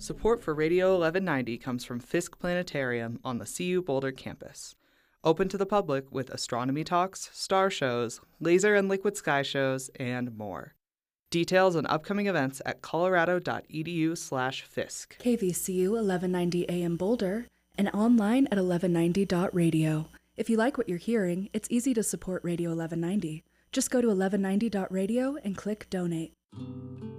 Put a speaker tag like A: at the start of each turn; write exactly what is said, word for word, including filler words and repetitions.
A: Support for Radio eleven ninety comes from Fisk Planetarium on the C U Boulder campus. Open to the public with astronomy talks, star shows, laser and liquid sky shows, and more. Details on upcoming events at colorado.edu slash Fisk.
B: K V C U eleven ninety A M Boulder and online at eleven ninety dot radio. If you like what you're hearing, it's easy to support Radio eleven ninety. Just go to eleven ninety dot radio and click Donate.